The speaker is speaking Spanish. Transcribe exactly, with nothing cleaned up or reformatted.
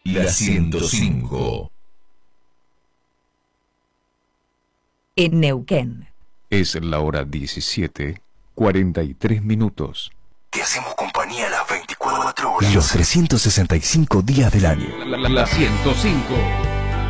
La ciento cinco. En Neuquén. Es la hora diecisiete, cuarenta y tres minutos. Te hacemos compañía las veinticuatro horas. Los trescientos sesenta y cinco días del año. La, la, la ciento cinco.